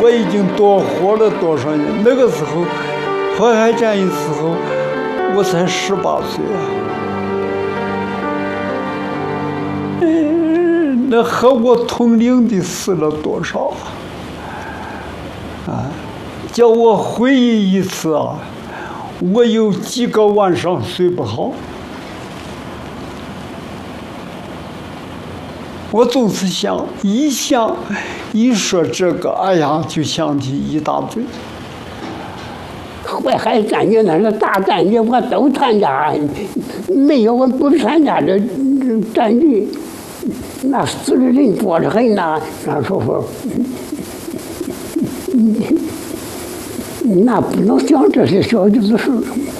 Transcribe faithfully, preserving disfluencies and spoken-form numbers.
我已经多活了多少年？那个时候，淮海战役时候，我才十八岁啊。嗯，那和我同龄的死了多少啊？啊，叫我回忆一次啊，我有几个晚上睡不好。我总是想，一想，一说这个，哎呀，就想起一大堆。 淮海战役那是大战役，我都参加，没有我不参加这战役，那死的人多得很呐。那时候，那不能想这些小的事。